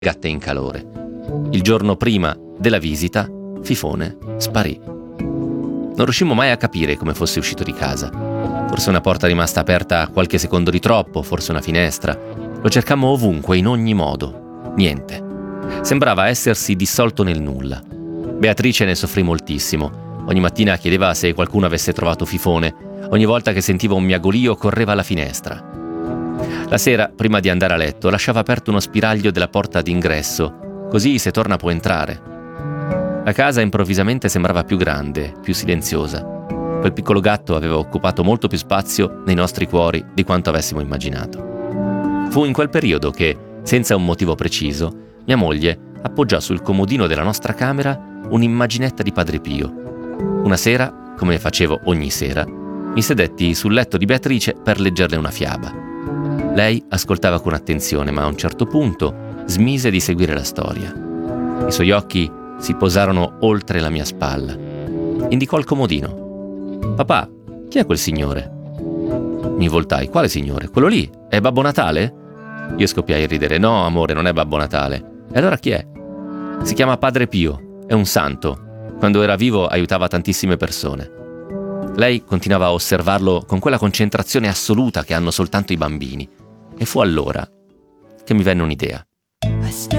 gatte in calore. Il giorno prima della visita, Fifone sparì. Non riuscimmo mai a capire come fosse uscito di casa. Forse una porta rimasta aperta qualche secondo di troppo, forse una finestra. Lo cercammo ovunque, in ogni modo. Niente. Sembrava essersi dissolto nel nulla. Beatrice ne soffrì moltissimo. Ogni mattina chiedeva se qualcuno avesse trovato Fifone. Ogni volta che sentiva un miagolio correva alla finestra. La sera, prima di andare a letto, lasciava aperto uno spiraglio della porta d'ingresso, così se torna può entrare. La casa improvvisamente sembrava più grande, più silenziosa. Quel piccolo gatto aveva occupato molto più spazio nei nostri cuori di quanto avessimo immaginato. Fu in quel periodo che, senza un motivo preciso, mia moglie appoggiò sul comodino della nostra camera un'immaginetta di Padre Pio. Una sera, come facevo ogni sera, mi sedetti sul letto di Beatrice per leggerle una fiaba. Lei ascoltava con attenzione, ma a un certo punto smise di seguire la storia. I suoi occhi si posarono oltre la mia spalla. Indicò il comodino. «Papà, chi è quel signore?» Mi voltai. «Quale signore? Quello lì? È Babbo Natale?» Io scoppiai a ridere. «No, amore, non è Babbo Natale». «E allora chi è?» «Si chiama Padre Pio. È un santo. Quando era vivo aiutava tantissime persone». Lei continuava a osservarlo con quella concentrazione assoluta che hanno soltanto i bambini. E fu allora che mi venne un'idea.